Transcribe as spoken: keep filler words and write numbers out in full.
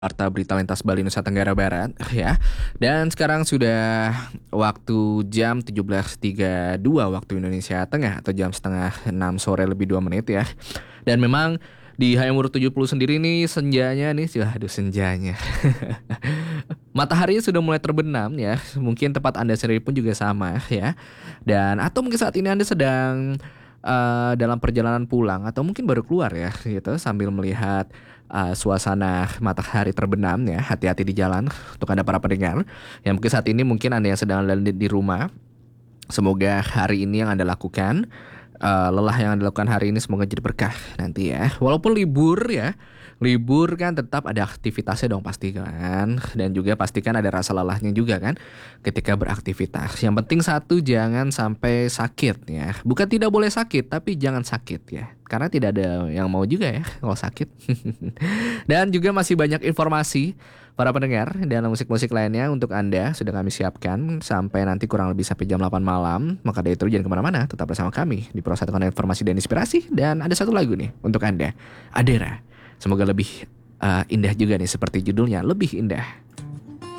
Warta Berita Lintas Bali Nusa Tenggara Barat ya. Dan sekarang sudah waktu jam tujuh belas tiga puluh dua waktu Indonesia Tengah atau jam setengah enam sore lebih dua menit ya. Dan memang di Hayam Wuruk tujuh puluh sendiri nih senjanya nih, aduh senjanya. Mataharinya sudah mulai terbenam ya. Mungkin tempat Anda sendiri pun juga sama ya. Dan atau mungkin saat ini Anda sedang uh, dalam perjalanan pulang atau mungkin baru keluar ya gitu sambil melihat uh, suasana matahari terbenam ya. Hati-hati di jalan untuk Anda para pendengar. Yang mungkin saat ini mungkin Anda yang sedang ada di, di rumah. Semoga hari ini yang Anda lakukan, uh, lelah yang Anda lakukan hari ini semoga jadi berkah nanti ya. Walaupun libur ya, libur kan tetap ada aktivitasnya dong pasti kan. Dan juga pastikan ada rasa lelahnya juga kan ketika beraktivitas. Yang penting satu, jangan sampai sakit ya. Bukan tidak boleh sakit, tapi jangan sakit ya. Karena tidak ada yang mau juga ya kalau sakit. Dan juga masih banyak informasi para pendengar dan musik-musik lainnya untuk Anda sudah kami siapkan sampai nanti kurang lebih sampai jam delapan malam. Maka dari itu jangan kemana-mana, tetap bersama kami di Prosatukan Informasi dan Inspirasi. Dan ada satu lagu nih untuk Anda, Adera. Semoga lebih uh, indah juga nih seperti judulnya, lebih indah.